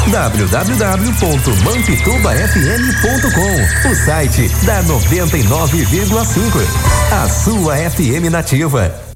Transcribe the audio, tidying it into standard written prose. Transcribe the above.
www.mampitubafm.com, o site da 99,5. A sua FM Nativa.